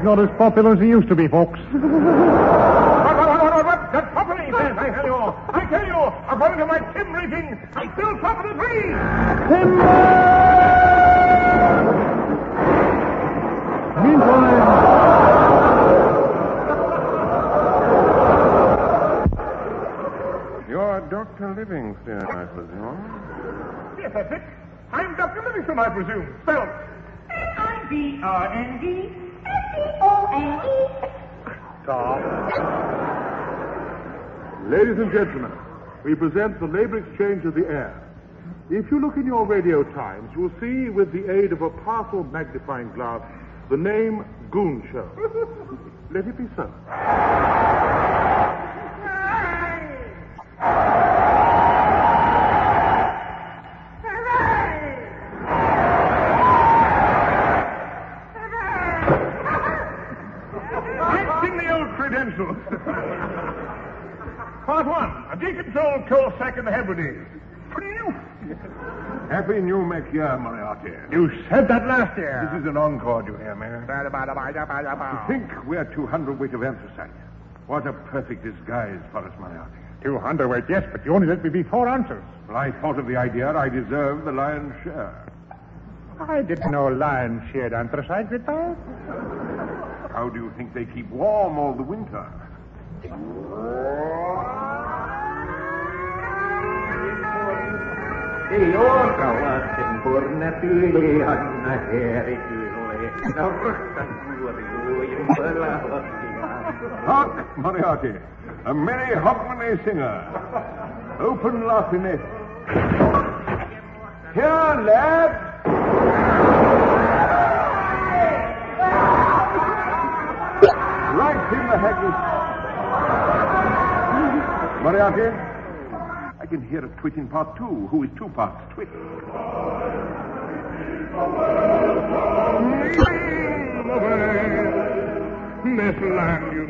not as popular as he used to be, folks. What? That's properly, says, I tell you. I tell you, according to my Tim rating, I still top of the three. Meantime... You're Dr. Livingston, I presume. Yes, that's it. I'm Dr. Livingston, I presume. Spelled Livingston. Tom. Ladies and gentlemen, we present the labor exchange of the air. If you look in your radio times, you will see, with the aid of a powerful magnifying glass, the name Goon Show. Let it be so. Part one, a decontrolled coal sack in the Hebrides. Happy New Make Year, Moriarty. You said that last year. This is an encore, do you hear me? To think we're 200 weight of anthracite. What a perfect disguise for us, Moriarty. 200 weight, yes, but you only let me be 4 ounces. Well, I thought of the idea I deserved the lion's share. I didn't know lions shared anthracite with us. How do you think they keep warm all the winter? Ei orkalasten porna tyyli anna heritille. Naurakka nuori luimpala hottia. Hark, Moriarty. A merry Hogmanay singer. Open laughing. Here, lads. Right in the haggis. Moriarty, I can hear a twit in part 2, who is 2 parts twit. This land, you